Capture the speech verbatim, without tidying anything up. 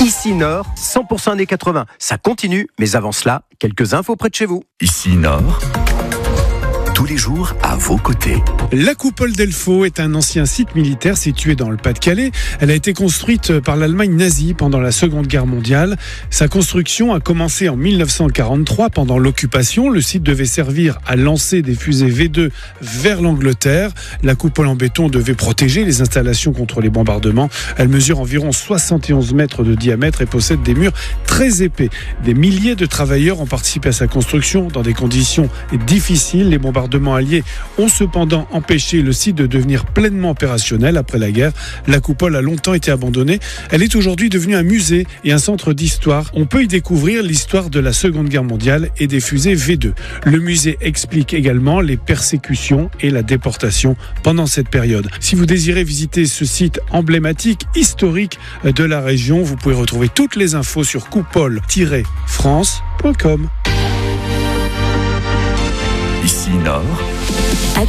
Ici Nord, cent pour cent années quatre-vingts. Ça continue, mais avant cela, quelques infos près de chez vous. Ici Nord, tous les jours à vos côtés. La coupole d'Elfaux est un ancien site militaire situé dans le Pas-de-Calais. Elle a été construite par l'Allemagne nazie pendant la Seconde Guerre mondiale. Sa construction a commencé en mille neuf cent quarante-trois pendant l'occupation. Le site devait servir à lancer des fusées V deux vers l'Angleterre. La coupole en béton devait protéger les installations contre les bombardements. Elle mesure environ soixante et onze mètres de diamètre et possède des murs très épais. Des milliers de travailleurs ont participé à sa construction dans des conditions difficiles. Les bombardements alliés ont cependant empêché le site de devenir pleinement opérationnel après la guerre. La coupole a longtemps été abandonnée. Elle est aujourd'hui devenue un musée et un centre d'histoire. On peut y découvrir l'histoire de la Seconde Guerre mondiale et des fusées V deux. Le musée explique également les persécutions et la déportation pendant cette période. Si vous désirez visiter ce site emblématique, historique de la région, vous pouvez retrouver toutes les infos sur coupole tiret france point com.